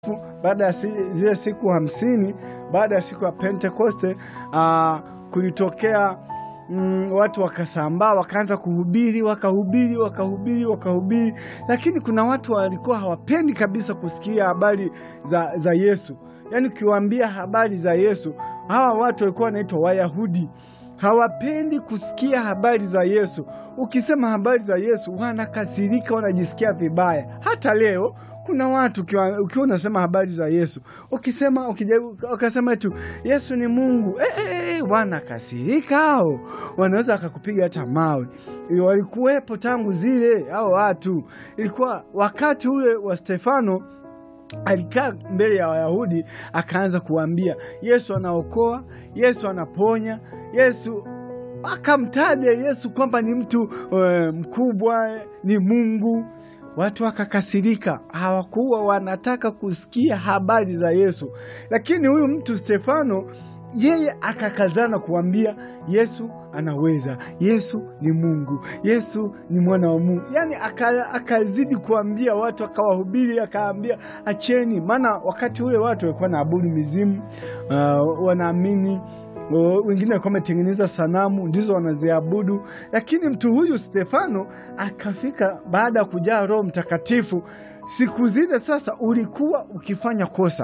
Baada ya zile siku 50, baada ya siku ya Pentekoste, kulitokea watu wakasambaa, wakaanza kuhubiri, wakahubiri. Lakini kuna watu walikuwa hawapendi kabisa kusikia habari za Yesu. Yaani ukiwaambia habari za Yesu, hawa watu walikuwa wanaitwa Wayahudi. Hawapendi kusikia habari za Yesu. Ukisema habari za Yesu, wanakasirika, wanajisikia vibaya. Hata leo kuna watu ukiwa unasema habari za Yesu, ukasema tu Yesu ni Mungu, wanakasirika hao. Wanaweza wakakupiga hata mawe. Walikuwepo tangu zile hao watu. Ilikuwa wakati ule wa Stefano, alikaa mbele ya Wayahudi, akaanza kuambia Yesu anaokoa, Yesu anaponya, Yesu akamtaja Yesu kwamba ni mtu mkubwa, ni Mungu. Watu wakakasirika, hawakuwa wanataka kusikia habari za Yesu. Lakini huyu mtu Stefano, yeye akakazana kuambia Yesu anaweza, Yesu ni Mungu, Yesu ni mwana wa Mungu. Yaani akazidi kuambia watu, akawahubiri, akaambia acheni. Maana wakati ule watu walikuwa wanaabudu mizimu, wanaamini, wengine walikuwa wametengeneza sanamu ndizo wanaziabudu. Lakini mtu huyu Stefano akafika baada ya kujaa Roho Mtakatifu. Siku zile sasa ulikuwa ukifanya kosa,